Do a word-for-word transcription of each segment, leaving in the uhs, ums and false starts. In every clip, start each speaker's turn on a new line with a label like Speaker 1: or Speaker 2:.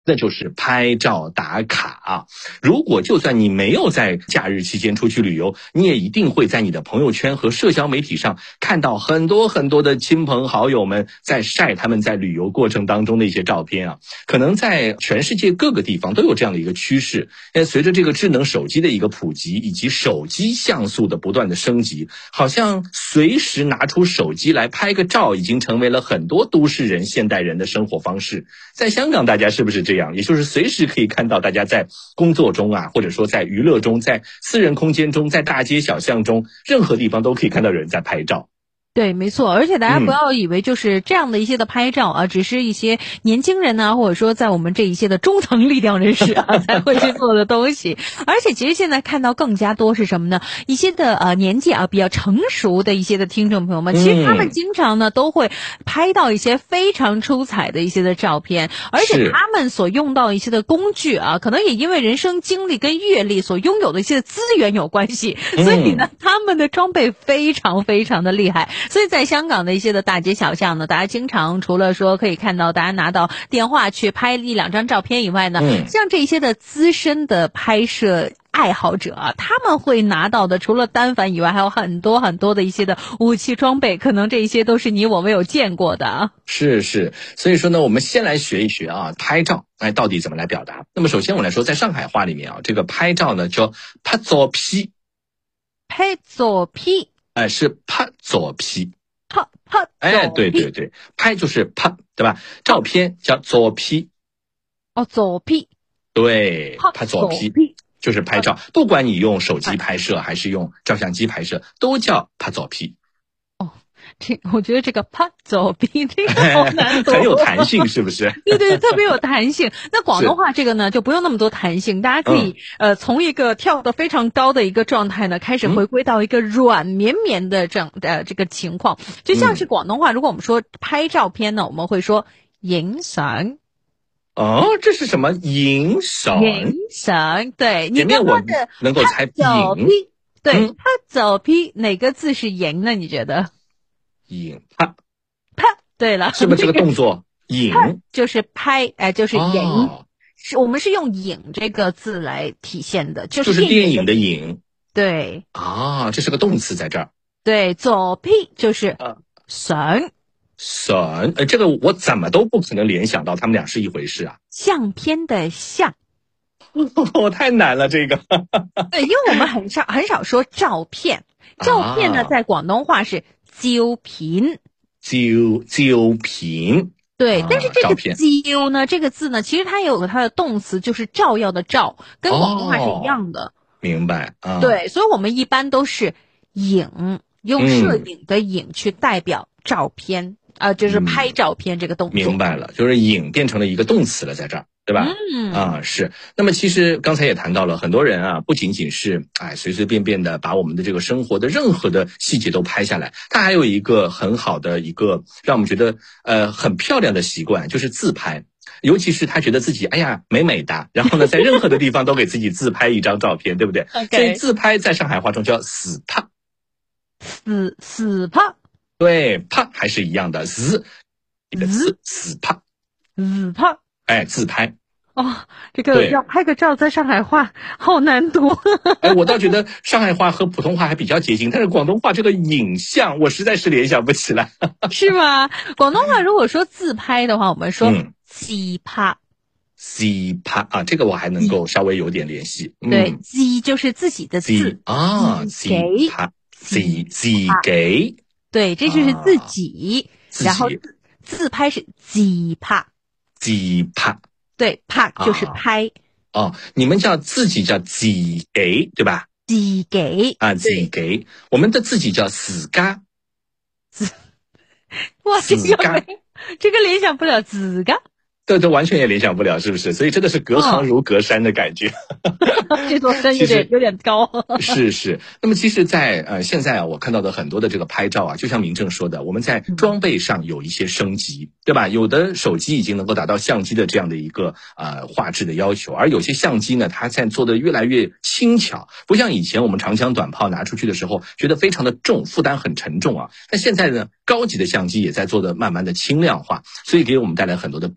Speaker 1: 那就是拍照打卡啊。如果就算你没有在假日期间出去旅游，你也一定会在你的朋友圈和社交媒体上看到很多很多的亲朋好友们在晒他们在旅游过程当中的一些照片啊。可能在全世界各个地方都有这样的一个趋势，随着这个智能手机的一个普及，以及手机像素的不断的升级，好像随时拿出手机来拍个照已经成为了很多都市人现代人的生活方式。在香港大家是不是这样？也就是随时可以看到大家在工作中啊，或者说在娱乐中，在私人空间中，在大街小巷中，任何地方都可以看到有人在拍照。
Speaker 2: 对，没错，而且大家不要以为就是这样的一些的拍照啊，嗯、只是一些年轻人呢、啊，或者说在我们这一些的中层力量人士啊才会去做的东西。而且其实现在看到更加多是什么呢？一些的呃年纪啊比较成熟的一些的听众朋友们，其实他们经常呢都会拍到一些非常出彩的一些的照片，而且他们所用到一些的工具啊，可能也因为人生经历跟阅历所拥有的一些资源有关系，所以呢，他们的装备非常非常的厉害。所以在香港的一些的大街小巷呢，大家经常除了说可以看到大家拿到电话去拍一两张照片以外呢，嗯、像这些的资深的拍摄爱好者啊，他们会拿到的除了单反以外，还有很多很多的一些的武器装备，可能这一些都是你我没有见过的。
Speaker 1: 是是，所以说呢，我们先来学一学啊，拍照哎到底怎么来表达。那么首先我来说，在上海话里面啊，这个拍照呢叫拍照片，
Speaker 2: 拍照片，
Speaker 1: 哎是拍照片。
Speaker 2: 拍拍
Speaker 1: 哎，对对对，拍就是拍，对吧？照片叫照片。
Speaker 2: 哦，照片。
Speaker 1: 对，拍照片就是拍照，不管你用手机拍摄还是用照相机拍摄，都叫拍照片。
Speaker 2: 哦，这我觉得这个拍照片这个好难读，
Speaker 1: 很有弹性，是不是？
Speaker 2: 对对，特别有弹性。那广东话这个呢，就不用那么多弹性，大家可以、嗯、呃从一个跳得非常高的一个状态呢，开始回归到一个软绵绵的这样的这个情况。就像是广东话，如果我们说拍照片呢，我们会说影相。
Speaker 1: 哦，这是什么？影相？
Speaker 2: 影相，对，你
Speaker 1: 前面我能够猜影，
Speaker 2: 对，拍照片哪个字是影呢？你觉得？
Speaker 1: 影拍
Speaker 2: 拍，对了，
Speaker 1: 是不是这个动作？影
Speaker 2: 就是拍，哎、呃，就是影，
Speaker 1: 哦、
Speaker 2: 是我们是用影这个字来体现的，就是
Speaker 1: 就是电影的影。
Speaker 2: 对
Speaker 1: 啊，这是个动词在这儿。
Speaker 2: 对，照片就是相。
Speaker 1: 相，呃，这个我怎么都不可能联想到他们俩是一回事啊。
Speaker 2: 相片的相，
Speaker 1: 我太难了这个。
Speaker 2: 对，因为我们很少很少说照片，照片呢、啊、在广东话是照片，
Speaker 1: 照照片。
Speaker 2: 对，
Speaker 1: 啊、
Speaker 2: 但是这个照呢，这个字呢，其实它也有个它的动词，就是照耀的照，跟广东话是一样的。
Speaker 1: 哦、明白啊。
Speaker 2: 对，所以我们一般都是影，用摄影的影去代表照片。嗯啊、呃，就是拍照片这个动作、嗯。
Speaker 1: 明白了，就是影变成了一个动词了，在这儿，对吧？
Speaker 2: 嗯
Speaker 1: 啊，是。那么其实刚才也谈到了，很多人啊，不仅仅是哎随随便便的把我们的这个生活的任何的细节都拍下来，他还有一个很好的一个让我们觉得呃很漂亮的习惯，就是自拍。尤其是他觉得自己哎呀美美的，然后呢，在任何的地方都给自己自拍一张照片，对不对？
Speaker 2: okay.
Speaker 1: 所以自拍在上海话中叫死拍，
Speaker 2: 死死拍。
Speaker 1: 对，拍还是一样的，死你的死死拍，
Speaker 2: 死拍，
Speaker 1: 哎，自拍。
Speaker 2: 哦，这个要拍个照，在上海话好难读。
Speaker 1: 哎，我倒觉得上海话和普通话还比较接近，但是广东话这个影像，我实在是联想不起来。
Speaker 2: 是吗？广东话如果说自拍的话，我们说自拍。
Speaker 1: 自拍啊，这个我还能够稍微有点联系。
Speaker 2: 嗯、对，自就是自己的字
Speaker 1: 啊，自拍，自自己。
Speaker 2: 对，这就是自己，啊、然后自拍是自拍，
Speaker 1: 自拍，
Speaker 2: 对，拍就是拍。
Speaker 1: 哦，你们叫自己叫自己，对吧？
Speaker 2: 自己
Speaker 1: 啊，自己，我们的自己叫自家。
Speaker 2: 自，哇，这个这个联想不了自家。
Speaker 1: 这这完全也联想不了，是不是？所以真的是隔行如隔山的感觉。
Speaker 2: 哦、这座山有点有点高。
Speaker 1: 是是。那么其实在呃现在啊，我看到的很多的这个拍照啊，就像明正说的，我们在装备上有一些升级，嗯、对吧？有的手机已经能够达到相机的这样的一个呃画质的要求，而有些相机呢，它在做的越来越轻巧，不像以前我们长枪短炮拿出去的时候觉得非常的重，负担很沉重啊。但现在呢，高级的相机也在做的慢慢的轻量化，所以给我们带来很多的便利。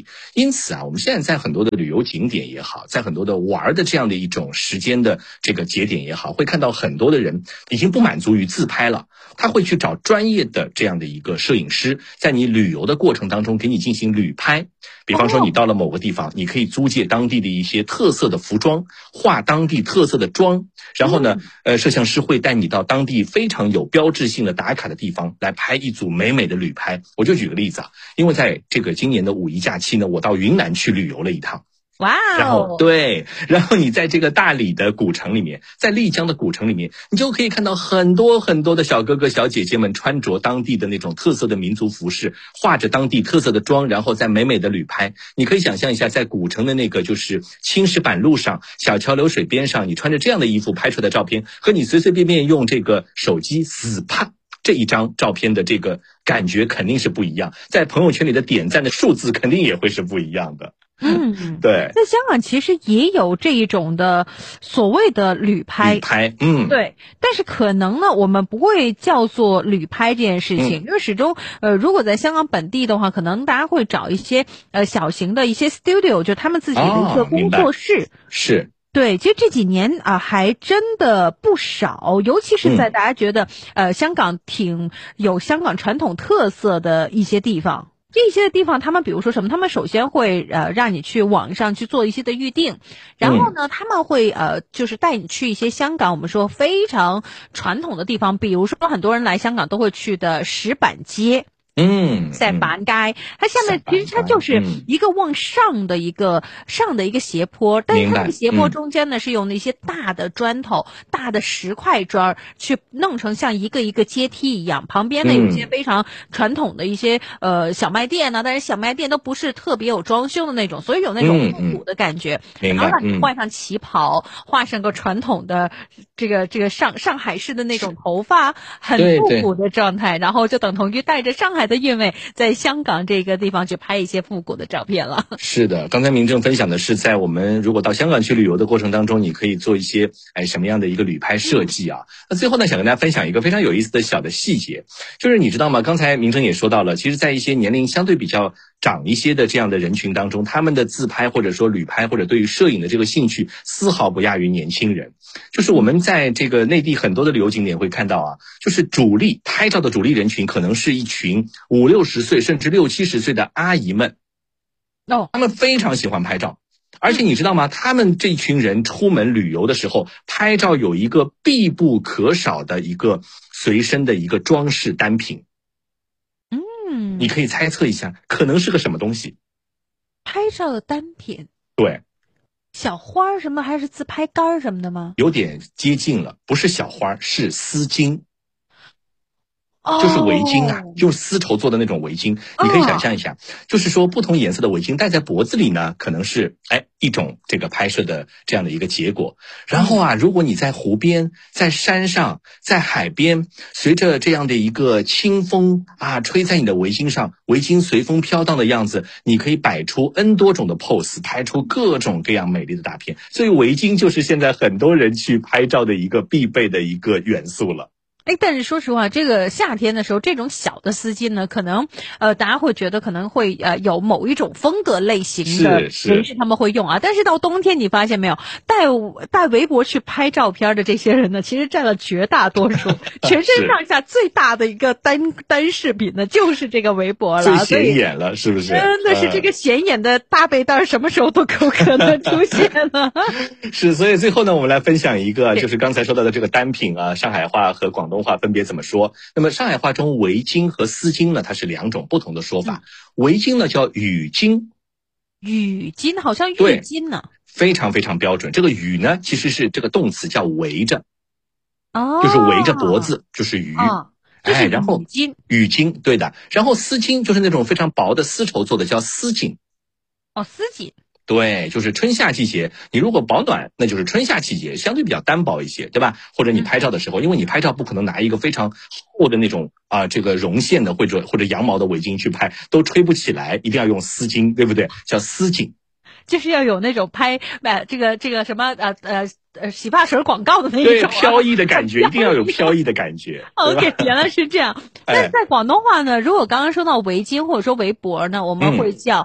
Speaker 1: 因此啊，我们现在在很多的旅游景点也好，在很多的玩的这样的一种时间的这个节点也好，会看到很多的人已经不满足于自拍了，他会去找专业的这样的一个摄影师，在你旅游的过程当中给你进行旅拍。比方说你到了某个地方，你可以租借当地的一些特色的服装，化当地特色的妆，然后呢，呃，摄像师会带你到当地非常有标志性的打卡的地方来拍一组美美的旅拍。我就举个例子啊，因为在这个今年的五一假期呢，我到云南去旅游了一趟。
Speaker 2: 哇、wow ，
Speaker 1: 然后对，然后你在这个大理的古城里面，在丽江的古城里面，你就可以看到很多很多的小哥哥小姐姐们穿着当地的那种特色的民族服饰，化着当地特色的妆，然后在美美的旅拍。你可以想象一下，在古城的那个就是青石板路上，小桥流水边上，你穿着这样的衣服拍出的照片，和你随随便便用这个手机死拍这一张照片的这个感觉肯定是不一样，在朋友圈里的点赞的数字肯定也会是不一样的。
Speaker 2: 嗯，
Speaker 1: 对，
Speaker 2: 在香港其实也有这一种的所谓的旅拍，
Speaker 1: 旅拍，嗯，
Speaker 2: 对，但是可能呢，我们不会叫做旅拍这件事情，
Speaker 1: 嗯、
Speaker 2: 因为始终，呃，如果在香港本地的话，可能大家会找一些呃小型的一些 studio， 就他们自己的一个工作室，
Speaker 1: 哦、是。
Speaker 2: 对，其实这几年啊、呃，还真的不少，尤其是在大家觉得、嗯、呃香港挺有香港传统特色的一些地方。这些地方他们比如说什么，他们首先会呃让你去网上去做一些的预定，然后呢、嗯、他们会呃就是带你去一些香港我们说非常传统的地方，比如说很多人来香港都会去的石板街。
Speaker 1: 嗯，
Speaker 2: 在板街，它下面其实它就是一个往上的一个、嗯、上的一个斜坡，但是它那个斜坡中间呢、嗯、是用那些大的砖头、大的石块砖去弄成像一个一个阶梯一样，旁边呢有一些非常传统的一些呃小卖店呢，但是小卖店都不是特别有装修的那种，所以有那种复古的感觉。
Speaker 1: 嗯嗯、
Speaker 2: 然后让你换上旗袍，画上个传统的这个这个上上海式的那种头发，很复古的状态，然后就等同于带着上海的韵味，在香港这个地方去拍一些复古的照片了。
Speaker 1: 是的，刚才明正分享的是在我们如果到香港去旅游的过程当中，你可以做一些哎什么样的一个旅拍设计啊？那最后呢，想跟大家分享一个非常有意思的小的细节，就是你知道吗？刚才明正也说到了，其实在一些年龄相对比较长一些的这样的人群当中，他们的自拍或者说旅拍或者对于摄影的这个兴趣丝毫不亚于年轻人。就是我们在这个内地很多的旅游景点会看到啊，就是主力拍照的主力人群可能是一群五六十岁甚至六七十岁的阿姨们。
Speaker 2: 哦，
Speaker 1: 他们非常喜欢拍照，而且你知道吗？他们这群人出门旅游的时候，拍照有一个必不可少的一个随身的一个装饰单品。
Speaker 2: 嗯，
Speaker 1: 你可以猜测一下，可能是个什么东西？
Speaker 2: 拍照的单品。
Speaker 1: 对。
Speaker 2: 小花什么还是自拍杆什么的吗？
Speaker 1: 有点接近了，不是小花，是丝巾。
Speaker 2: 哦，
Speaker 1: 就是围巾啊，用丝绸做的那种围巾，你可以想象一下，哦、就是说不同颜色的围巾戴在脖子里呢，可能是哎一种这个拍摄的这样的一个结果。然后啊，如果你在湖边、在山上、在海边，随着这样的一个清风啊吹在你的围巾上，围巾随风飘荡的样子，你可以摆出 N 多种的 pose， 拍出各种各样美丽的大片。所以围巾就是现在很多人去拍照的一个必备的一个元素了。
Speaker 2: 哎，但是说实话，这个夏天的时候，这种小的丝巾呢，可能呃，大家会觉得可能会呃有某一种风格类型的人士他们会用啊。但是到冬天，你发现没有，带带围脖去拍照片的这些人呢，其实占了绝大多数，全身上下最大的一个单单饰品呢，就是这个围脖了，
Speaker 1: 最显眼了，是不是？
Speaker 2: 真的是这个显眼的大背带，什么时候都有可能出现了。
Speaker 1: 是，所以最后呢，我们来分享一个，就是刚才说到的这个单品啊，上海话和广东话分别怎么说？那么上海话中围巾和丝巾呢，它是两种不同的说法。围巾呢叫雨巾，
Speaker 2: 雨巾好像浴巾呢，
Speaker 1: 非常非常标准。这个雨呢，其实是这个动词叫围着，
Speaker 2: 哦，
Speaker 1: 就是围着脖子，就是雨。
Speaker 2: 哦
Speaker 1: 哎，然后
Speaker 2: 雨巾，
Speaker 1: 雨巾，对的。然后丝巾就是那种非常薄的丝绸做的，叫丝巾。
Speaker 2: 哦，丝巾。
Speaker 1: 对，就是春夏季节，你如果保暖，那就是春夏季节，相对比较单薄一些，对吧？或者你拍照的时候，因为你拍照不可能拿一个非常厚的那种啊、呃，这个绒线的或者或者羊毛的围巾去拍，都吹不起来，一定要用丝巾，对不对？叫丝巾。
Speaker 2: 就是要有那种拍呃这个这个什么呃呃呃洗发水广告的那一种、啊，
Speaker 1: 对，飘逸的感觉，一定要有飘逸的感觉。
Speaker 2: OK， 原来是这样。那在广东话呢，如果刚刚说到围巾或者说围脖呢，我们会叫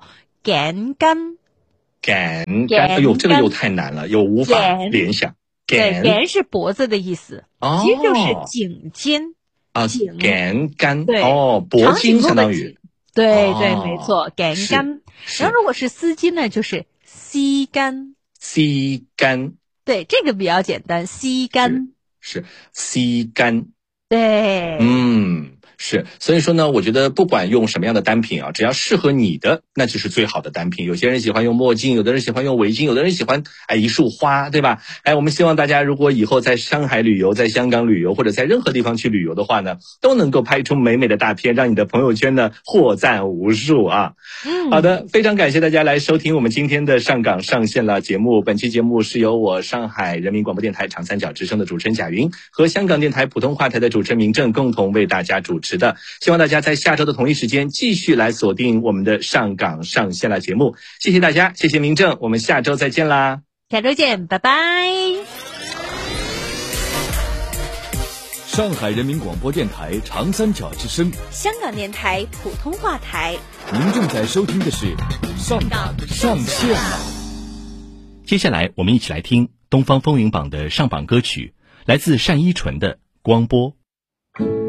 Speaker 2: 赶干。
Speaker 1: 赶干，哎呦，这个又太难了，又无法联想。
Speaker 2: 对，赶是脖子的意思，
Speaker 1: 哦、
Speaker 2: 其实就是颈肩
Speaker 1: 啊，
Speaker 2: 颈
Speaker 1: 赶干，
Speaker 2: 对，
Speaker 1: 哦，脖筋相当于。
Speaker 2: 对、
Speaker 1: 哦、
Speaker 2: 对，没错，赶干。然后如果是丝巾呢，就是吸干。
Speaker 1: 吸干。
Speaker 2: 对，这个比较简单，吸干。
Speaker 1: 是，是吸干。
Speaker 2: 对。
Speaker 1: 嗯。是，所以说呢，我觉得不管用什么样的单品啊，只要适合你的，那就是最好的单品。有些人喜欢用墨镜，有的人喜欢用围巾，有的人喜欢哎一束花，对吧？哎，我们希望大家如果以后在上海旅游，在香港旅游，或者在任何地方去旅游的话呢，都能够拍出美美的大片，让你的朋友圈呢获赞无数啊。
Speaker 2: 嗯，
Speaker 1: 好的，非常感谢大家来收听我们今天的上港上线了节目。本期节目是由我上海人民广播电台长三角之声的主持人贾云和香港电台普通话台的主持人明正共同为大家主持的。希望大家在下周的同一时间继续来锁定我们的上港上线了节目。谢谢大家，谢谢明正，我们下周再见啦！
Speaker 2: 下周见，拜拜。
Speaker 3: 上海人民广播电台长三角之声，
Speaker 2: 香港电台普通话台，
Speaker 3: 您正在收听的是上港上线了。
Speaker 4: 接下来我们一起来听东方风云榜的上榜歌曲，来自单依纯的《光波》。